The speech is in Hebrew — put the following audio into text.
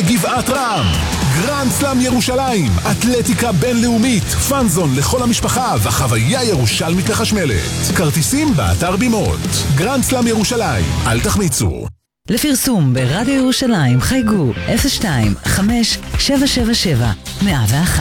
בגבעת רם. גרנד סלאם ירושלים, אתלטיקה בינלאומית, פאנזון לכל המשפחה וחוויה ירושלמית מחשמלת. כרטיסים באתר בימות. גרנד סלאם ירושלים, אל תחמיצו. לפרסום ברדיו ירושלים חייגו 02-5-777-101.